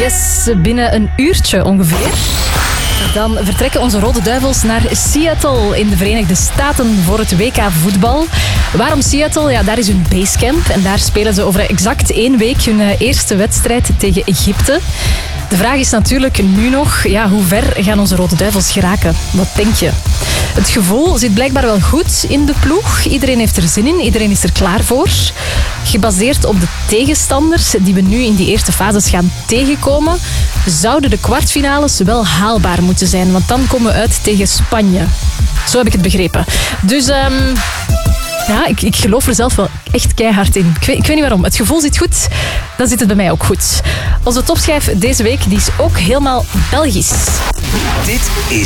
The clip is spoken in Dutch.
Yes, binnen een uurtje ongeveer. Dan vertrekken onze Rode Duivels naar Seattle in de Verenigde Staten voor het WK voetbal. Waarom Seattle? Ja, daar is hun basecamp en daar spelen ze over exact 1 week hun eerste wedstrijd tegen Egypte. De vraag is natuurlijk nu nog, hoe ver gaan onze Rode Duivels geraken? Wat denk je? Het gevoel zit blijkbaar wel goed in de ploeg. Iedereen heeft er zin in, iedereen is er klaar voor. Gebaseerd op de tegenstanders die we nu in die eerste fases gaan tegenkomen, zouden de kwartfinales wel haalbaar moeten zijn. Want dan komen we uit tegen Spanje. Zo heb ik het begrepen. Dus ik geloof er zelf wel echt keihard in. Ik weet niet waarom. Het gevoel zit goed, dan zit het bij mij ook goed. Onze topschijf deze week die is ook helemaal Belgisch. Dit is